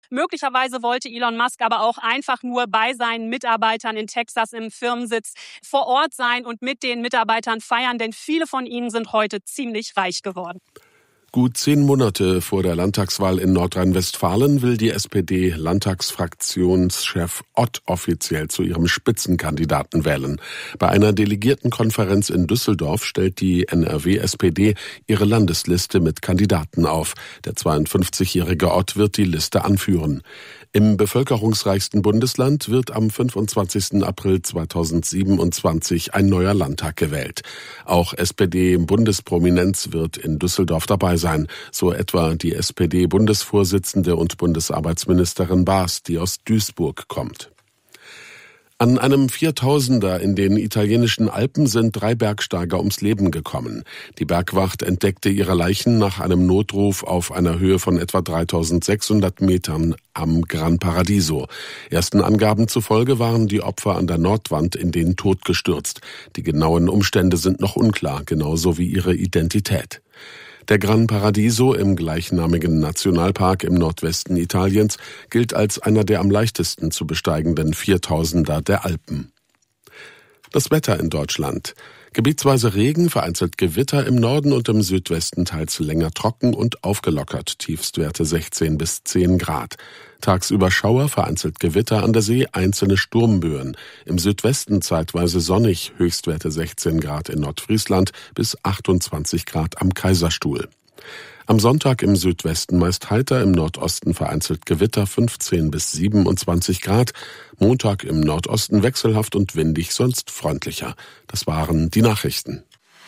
Möglicherweise wollte Elon Musk aber auch einfach nur bei seinen Mitarbeitern in Texas im Firmensitz vor Ort sein und mit den Mitarbeitern feiern, denn viele von ihnen sind heute ziemlich reich geworden. Gut 10 Monate vor der Landtagswahl in Nordrhein-Westfalen will die SPD-Landtagsfraktionschef Ott offiziell zu ihrem Spitzenkandidaten wählen. Bei einer Delegiertenkonferenz in Düsseldorf stellt die NRW-SPD ihre Landesliste mit Kandidaten auf. Der 52-jährige Ott wird die Liste anführen. Im bevölkerungsreichsten Bundesland wird am 25. April 2027 ein neuer Landtag gewählt. Auch SPD-Bundesprominenz wird in Düsseldorf dabei sein, so etwa die SPD-Bundesvorsitzende und Bundesarbeitsministerin Baas, die aus Duisburg kommt. An einem 4000er in den italienischen Alpen sind 3 Bergsteiger ums Leben gekommen. Die Bergwacht entdeckte ihre Leichen nach einem Notruf auf einer Höhe von etwa 3600 Metern am Gran Paradiso. Ersten Angaben zufolge waren die Opfer an der Nordwand in den Tod gestürzt. Die genauen Umstände sind noch unklar, genauso wie ihre Identität. Der Gran Paradiso im gleichnamigen Nationalpark im Nordwesten Italiens gilt als einer der am leichtesten zu besteigenden 4000er der Alpen. Das Wetter in Deutschland. Gebietsweise Regen, vereinzelt Gewitter, im Norden und im Südwesten teils länger trocken und aufgelockert, Tiefstwerte 16 bis 10 Grad. Tagsüber Schauer, vereinzelt Gewitter, an der See einzelne Sturmböen. Im Südwesten zeitweise sonnig, Höchstwerte 16 Grad in Nordfriesland bis 28 Grad am Kaiserstuhl. Am Sonntag im Südwesten meist heiter, im Nordosten vereinzelt Gewitter 15 bis 27 Grad. Montag im Nordosten wechselhaft und windig, sonst freundlicher. Das waren die Nachrichten.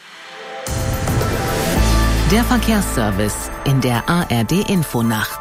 Der Verkehrsservice in der ARD-Infonacht.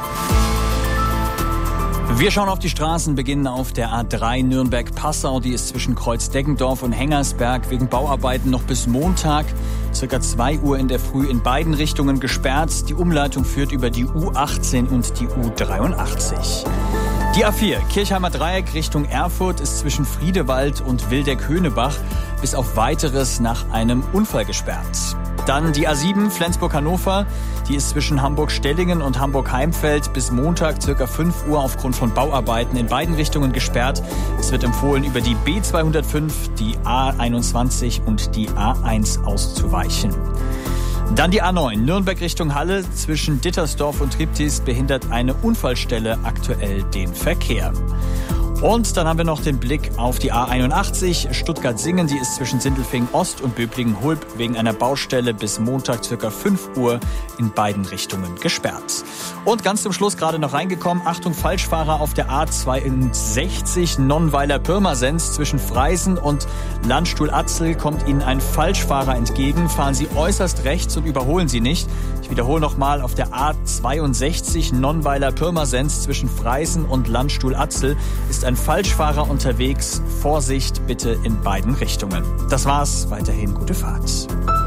Wir schauen auf die Straßen, beginnen auf der A3 Nürnberg-Passau. Die ist zwischen Kreuz-Deggendorf und Hengersberg wegen Bauarbeiten noch bis Montag, circa 2 Uhr in der Früh, in beiden Richtungen gesperrt. Die Umleitung führt über die U18 und die U83. Die A4 Kirchheimer Dreieck Richtung Erfurt ist zwischen Friedewald und Wildeck-Höhnebach bis auf Weiteres nach einem Unfall gesperrt. Dann die A7 Flensburg-Hannover, die ist zwischen Hamburg-Stellingen und Hamburg-Heimfeld bis Montag ca. 5 Uhr aufgrund von Bauarbeiten in beiden Richtungen gesperrt. Es wird empfohlen, über die B205, die A21 und die A1 auszuweichen. Dann die A9 Nürnberg Richtung Halle, zwischen Dittersdorf und Triptis behindert eine Unfallstelle aktuell den Verkehr. Und dann haben wir noch den Blick auf die A81 Stuttgart-Singen. Die ist zwischen Sindelfingen-Ost und Böblingen-Hulb wegen einer Baustelle bis Montag ca. 5 Uhr in beiden Richtungen gesperrt. Und ganz zum Schluss gerade noch reingekommen. Achtung, Falschfahrer auf der A62 Nonnweiler-Pirmasens zwischen Freisen und Landstuhl-Atzel kommt Ihnen ein Falschfahrer entgegen. Fahren Sie äußerst rechts und überholen Sie nicht. Ich wiederhole nochmal, auf der A62 Nonnweiler-Pirmasens zwischen Freisen und Landstuhl-Atzel ist ein Falschfahrer unterwegs. Vorsicht bitte in beiden Richtungen. Das war's. Weiterhin gute Fahrt.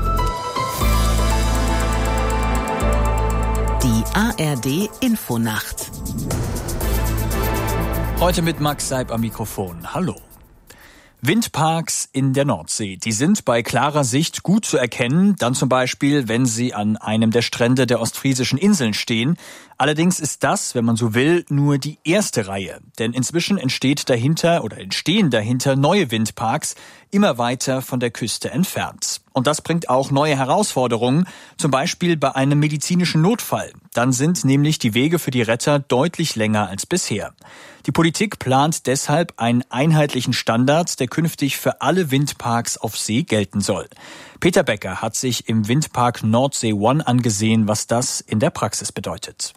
Die ARD Infonacht. Heute mit Max Seib am Mikrofon. Hallo. Windparks in der Nordsee, die sind bei klarer Sicht gut zu erkennen, dann zum Beispiel, wenn sie an einem der Strände der ostfriesischen Inseln stehen. Allerdings ist das, wenn man so will, nur die erste Reihe. Denn inzwischen entstehen dahinter neue Windparks, immer weiter von der Küste entfernt. Und das bringt auch neue Herausforderungen, zum Beispiel bei einem medizinischen Notfall. Dann sind nämlich die Wege für die Retter deutlich länger als bisher. Die Politik plant deshalb einen einheitlichen Standard, der künftig für alle Windparks auf See gelten soll. Peter Becker hat sich im Windpark Nordsee One angesehen, was das in der Praxis bedeutet.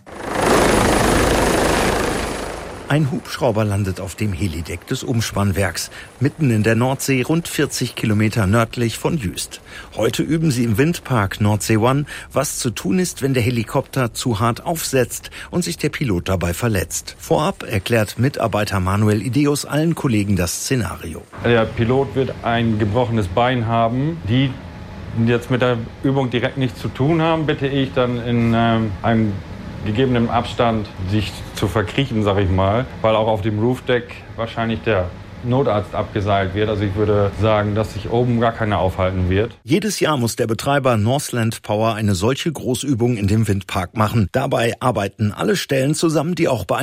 Ein Hubschrauber landet auf dem Helideck des Umspannwerks, mitten in der Nordsee, rund 40 Kilometer nördlich von Jüst. Heute üben sie im Windpark Nordsee One, was zu tun ist, wenn der Helikopter zu hart aufsetzt und sich der Pilot dabei verletzt. Vorab erklärt Mitarbeiter Manuel Ideus allen Kollegen das Szenario. Der Pilot wird ein gebrochenes Bein haben. Die jetzt mit der Übung direkt nichts zu tun haben, bitte ich dann in einem gegebenen Abstand sich zu verkriechen, sag ich mal, weil auch auf dem Roofdeck wahrscheinlich der Notarzt abgeseilt wird. Also ich würde sagen, dass sich oben gar keiner aufhalten wird. Jedes Jahr muss der Betreiber Northland Power eine solche Großübung in dem Windpark machen. Dabei arbeiten alle Stellen zusammen, die auch bei